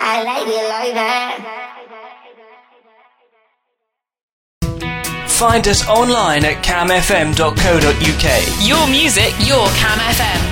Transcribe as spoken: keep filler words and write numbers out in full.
I like it like that. Find us online at cam f m dot co dot u k. Your music, your Cam F M.